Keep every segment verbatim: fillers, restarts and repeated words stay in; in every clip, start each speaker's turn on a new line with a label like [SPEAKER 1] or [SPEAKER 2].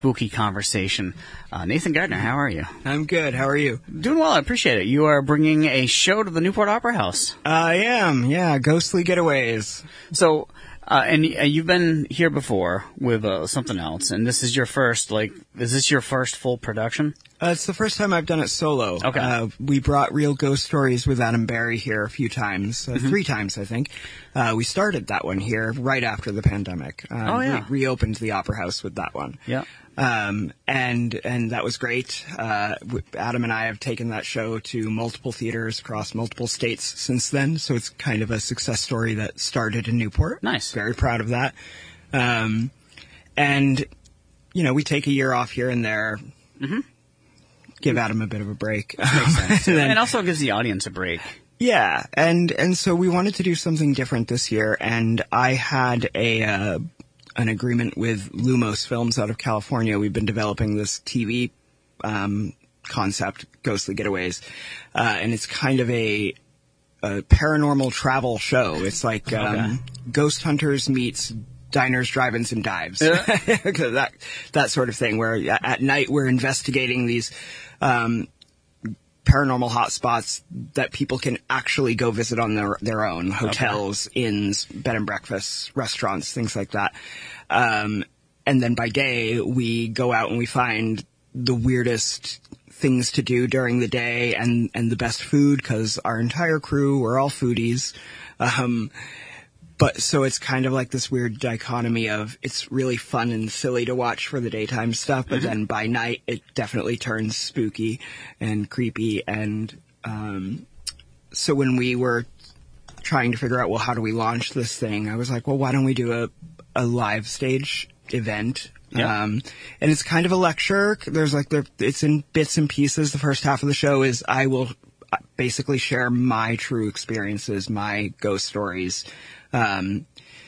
[SPEAKER 1] spooky conversation. Uh, Nathan Gardner, how are you?
[SPEAKER 2] I'm good. How are you?
[SPEAKER 1] Doing well. I appreciate it. You are bringing a show to the Newport Opera House.
[SPEAKER 2] I am. Yeah, Ghostly Getaways.
[SPEAKER 1] So, uh, and uh, you've been here before with uh, something else, and this is your first, like, is this your first full production?
[SPEAKER 2] Uh, it's the first time I've done it solo.
[SPEAKER 1] Okay.
[SPEAKER 2] Uh, we brought Real Ghost Stories with Adam Barry here a few times, uh, mm-hmm. three times, I think. Uh, we started that one here right after the pandemic. Um,
[SPEAKER 1] oh, yeah.
[SPEAKER 2] We reopened the Opera House with that one.
[SPEAKER 1] Yeah.
[SPEAKER 2] Um, and, and that was great. Uh, Adam and I have taken that show to multiple theaters across multiple states since then, so it's kind of a success story that started in Newport.
[SPEAKER 1] Nice.
[SPEAKER 2] Very proud of that. Um, and, you know, we take a year off here and there.
[SPEAKER 1] Mm-hmm.
[SPEAKER 2] Give Adam a bit of a break.
[SPEAKER 1] Makes sense.
[SPEAKER 2] and, then,
[SPEAKER 1] and also gives the audience a break.
[SPEAKER 2] Yeah, and, and so we wanted to do something different this year, and I had a, uh, an agreement with Lumos Films out of California. We've been developing this T V, um, concept, Ghostly Getaways, uh, and it's kind of a, a paranormal travel show. It's like, um, okay. Ghost Hunters meets diners, drive-ins, and dives. Yeah. that, that sort of thing, where at night we're investigating these, um, paranormal hotspots that people can actually go visit on their their own. Hotels, okay. inns, bed and breakfasts, restaurants, things like that. Um, and then by day, we go out and we find the weirdest things to do during the day and, and the best food, because our entire crew, we're all foodies. Um, But so it's kind of like this weird dichotomy of it's really fun and silly to watch for the daytime stuff, but mm-hmm. then by night it definitely turns spooky and creepy. And um, so when we were trying to figure out, well, how do we launch this thing? I was like, well, why don't we do a, a live stage event?
[SPEAKER 1] Yeah.
[SPEAKER 2] Um, and it's kind of a lecture. There's like the it's in bits and pieces. The first half of the show is I will basically share my true experiences, my ghost stories. Um,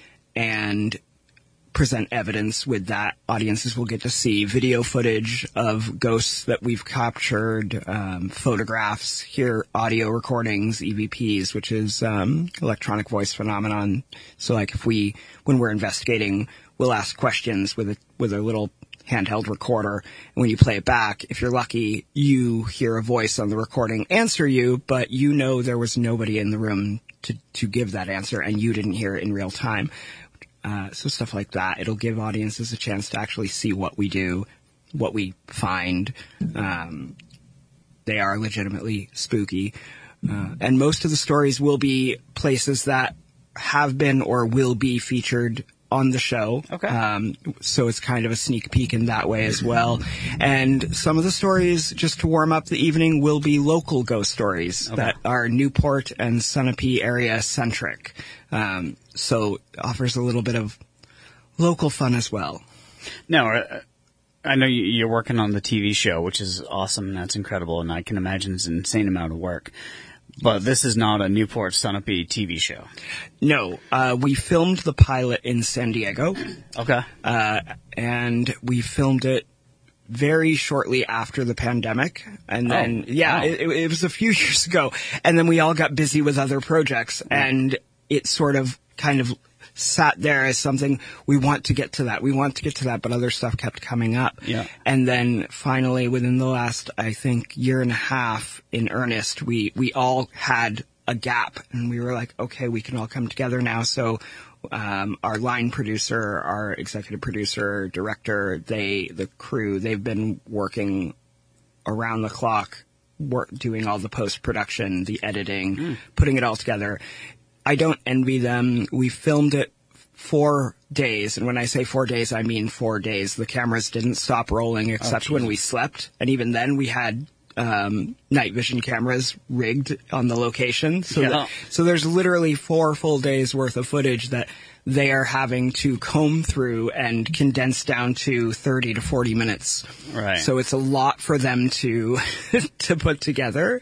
[SPEAKER 2] and present evidence with that. Audiences will get to see video footage of ghosts that we've captured, um, photographs, hear audio recordings, E V Ps, which is, um, electronic voice phenomenon. So like if we, when we're investigating, we'll ask questions with a, with a little handheld recorder. And when you play it back, if you're lucky, you hear a voice on the recording answer you, but you know there was nobody in the room to, to give that answer, and you didn't hear it in real time. Uh, so stuff like that. It'll give audiences a chance to actually see what we do, what we find. Um, they are legitimately spooky. Uh, and most of the stories will be places that have been or will be featured on the show.
[SPEAKER 1] Okay.
[SPEAKER 2] Um, so it's kind of a sneak peek in that way as well. And some of the stories, just to warm up the evening, will be local ghost stories okay. that are Newport and Sunapee area centric. Um, so it offers a little bit of local fun as well.
[SPEAKER 1] Now, uh, I know you're working on the T V show, which is awesome, and that's incredible, and I can imagine it's an insane amount of work. But this is not a Newport Sunapee T V show.
[SPEAKER 2] No. Uh, we filmed the pilot in San Diego.
[SPEAKER 1] Okay.
[SPEAKER 2] Uh, and we filmed it very shortly after the pandemic. And then,
[SPEAKER 1] oh,
[SPEAKER 2] yeah,
[SPEAKER 1] wow.
[SPEAKER 2] it, it was a few years ago. And then we all got busy with other projects. Mm. And it sort of kind of sat there as something, we want to get to that, we want to get to that, but other stuff kept coming up.
[SPEAKER 1] Yeah.
[SPEAKER 2] And then finally, within the last, I think, year and a half in earnest, we, we all had a gap, and we were like, okay, we can all come together now. So, um, our line producer, our executive producer, director, they, the crew, they've been working around the clock, work, doing all the post-production, the editing, mm. putting it all together. I don't envy them. We filmed it four days, and when I say four days, I mean four days. The cameras didn't stop rolling except oh, when we slept, and even then we had um, night vision cameras rigged on the location. So,
[SPEAKER 1] yeah.
[SPEAKER 2] that, so there's literally four full days worth of footage that they are having to comb through and condense down to thirty to forty minutes.
[SPEAKER 1] Right.
[SPEAKER 2] So it's a lot for them to to put together,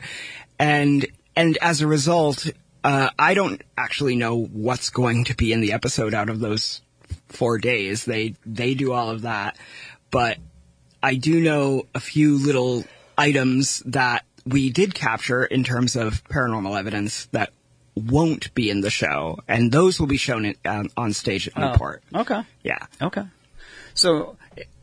[SPEAKER 2] and and as a result. Uh, I don't actually know what's going to be in the episode out of those four days. They, they do all of that. But I do know a few little items that we did capture in terms of paranormal evidence that won't be in the show. And those will be shown in, um, on stage at Newport.
[SPEAKER 1] Oh, okay.
[SPEAKER 2] Yeah.
[SPEAKER 1] Okay. So